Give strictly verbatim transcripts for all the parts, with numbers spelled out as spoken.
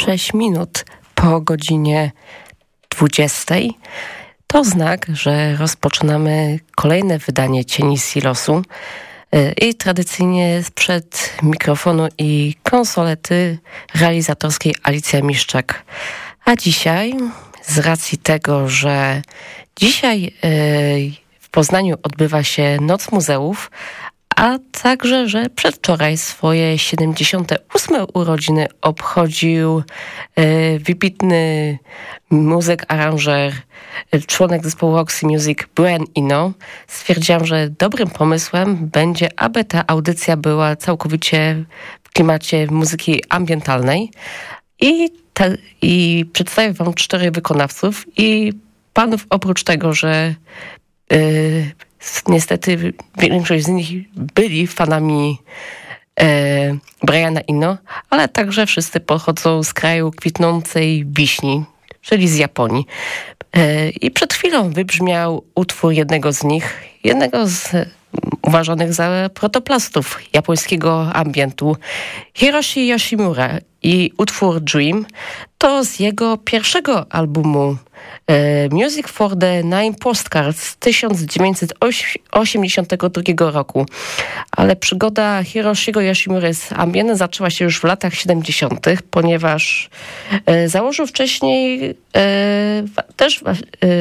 sześć minut po godzinie dwudziestej. To znak, że rozpoczynamy kolejne wydanie Cieni Silosu. I tradycyjnie sprzed mikrofonu i konsolety realizatorskiej Alicja Miszczak. A dzisiaj, z racji tego, że dzisiaj w Poznaniu odbywa się Noc Muzeów, a także, że przedwczoraj swoje siedemdziesiąte ósme urodziny obchodził e, wybitny muzyk, aranżer, członek zespołu Roxy Music Brian Eno, stwierdziłam, że dobrym pomysłem będzie, aby ta audycja była całkowicie w klimacie muzyki ambientalnej. I, ta, i przedstawię wam czterech wykonawców i panów oprócz tego, że yy, niestety większość z nich byli fanami e, Briana Eno, ale także wszyscy pochodzą z kraju kwitnącej wiśni, czyli z Japonii. E, I przed chwilą wybrzmiał utwór jednego z nich, jednego z uważanych za protoplastów japońskiego ambientu, Hiroshi Yoshimura, i utwór Dream to z jego pierwszego albumu e, Music for the Nine Postcards z tysiąc dziewięćset osiemdziesiątego drugiego roku. Ale przygoda Hiroshiego Yoshimury z ambientem zaczęła się już w latach siedemdziesiątych, ponieważ e, założył wcześniej e, też e,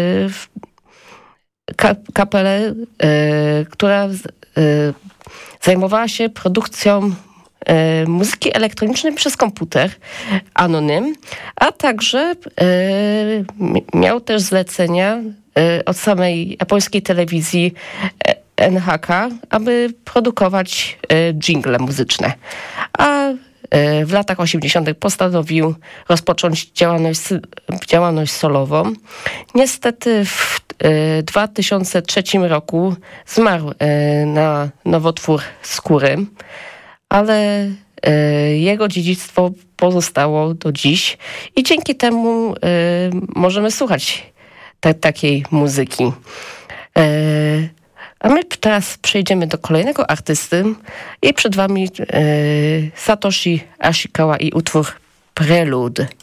ka, kapelę, e, która e, zajmowała się produkcją E, muzyki elektronicznej przez komputer, Anonym, a także e, miał też zlecenia e, od samej japońskiej telewizji N H K, aby produkować e, dżingle muzyczne. A e, w latach osiemdziesiątych postanowił rozpocząć działalność, działalność solową. Niestety w e, dwa tysiące trzecim roku zmarł e, na nowotwór skóry, ale e, jego dziedzictwo pozostało do dziś i dzięki temu e, możemy słuchać ta, takiej muzyki. E, a my teraz przejdziemy do kolejnego artysty i przed wami e, Satoshi Ashikawa i utwór Prelude.